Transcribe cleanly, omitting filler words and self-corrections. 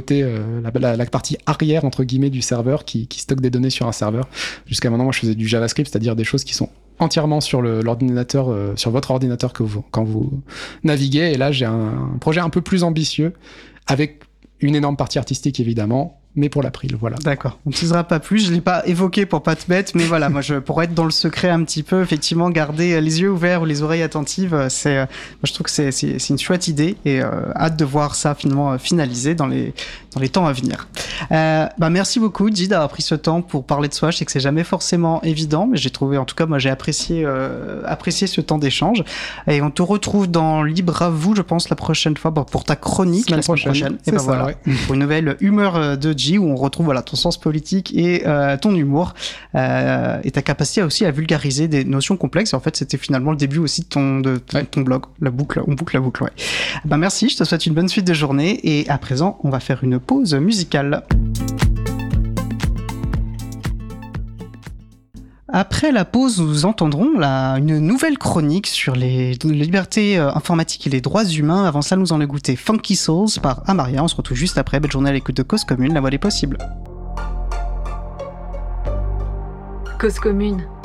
la partie arrière entre guillemets du serveur qui stocke des données sur un serveur. Jusqu'à maintenant, moi je faisais du JavaScript, c'est-à-dire des choses qui sont entièrement sur l'ordinateur, sur votre ordinateur quand vous naviguez. Et là, j'ai un projet un peu plus ambitieux avec une énorme partie artistique évidemment, mais pour l'April, voilà. D'accord, on ne teasera pas plus, je ne l'ai pas évoqué pour pas te mettre, mais voilà, moi pour être dans le secret un petit peu, effectivement, garder les yeux ouverts ou les oreilles attentives, moi je trouve que c'est une chouette idée et hâte de voir ça finalement finalisé dans les temps à venir. Merci beaucoup J d'avoir pris ce temps pour parler de soi, je sais que c'est jamais forcément évident, mais j'ai trouvé, en tout cas moi j'ai apprécié ce temps d'échange et on te retrouve dans Libre à vous, je pense, la prochaine fois pour ta chronique la semaine prochaine. Et voilà, ouais. Pour une nouvelle humeur de J où on retrouve ton sens politique et ton humour et ta capacité aussi à vulgariser des notions complexes. Et en fait, c'était finalement le début aussi de ton blog, on boucle la boucle. Ouais. Merci, je te souhaite une bonne suite de journée et à présent, on va faire une pause musicale. Après la pause, nous entendrons une nouvelle chronique sur les libertés informatiques et les droits humains. Avant ça, nous allons écouter Funky Souls par Amaria. On se retrouve juste après. Belle journée à l'écoute de Cause Commune, la voix des possibles. Cause Commune.